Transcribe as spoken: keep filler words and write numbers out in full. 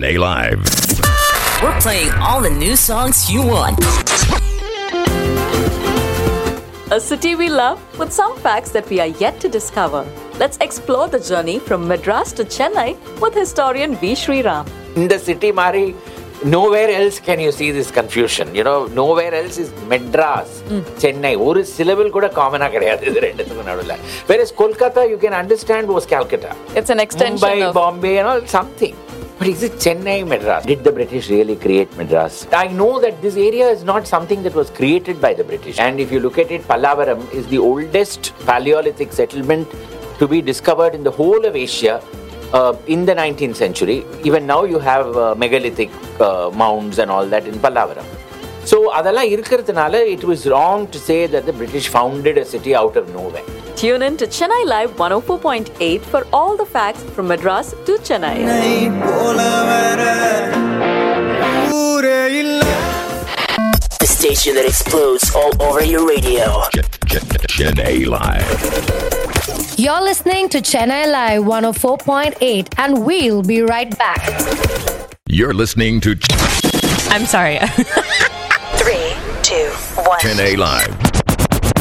Chennai Live. We're playing all the new songs you want. A city we love with some facts that we are yet to discover. Let's explore the journey from Madras to Chennai with historian V. Sriram. In the city, Mari, nowhere else can you see this confusion. You know, nowhere else is Madras, mm. Chennai. One syllable kuda common ah kediyadhu idu renduthukku nadula. Whereas Kolkata, you can understand, was Calcutta. It's an extension Mumbai, of Bombay and all, something. But is it Chennai, Madras? Did the British really create Madras? I know that this area is not something that was created by the British. And if you look at it, Pallavaram is the oldest Paleolithic settlement to be discovered in the whole of Asia uh, in the nineteenth century. Even now you have uh, megalithic uh, mounds and all that in Pallavaram. So, adala irukkiradhanaala, it was wrong to say that the British founded a city out of nowhere. Tune in to Chennai Live one oh four point eight for all the facts from Madras to Chennai. The station that explodes all over your radio. Chennai Live. You're listening to Chennai Live one oh four point eight and we'll be right back. You're listening to I'm sorry. Three, two, one. Chennai Live.